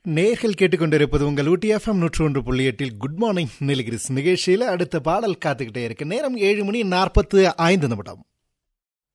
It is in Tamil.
நேர்கள் கேட்டுக்கொண்டிருப்பது உங்கள் ஊட்டி எஃப்எம் 101.8 குட் மார்னிங் நீலகிரிஸ் நிகழ்ச்சியில் அடுத்த பாடல் காத்துக்கிட்டே இருக்கு. நேரம் 7:45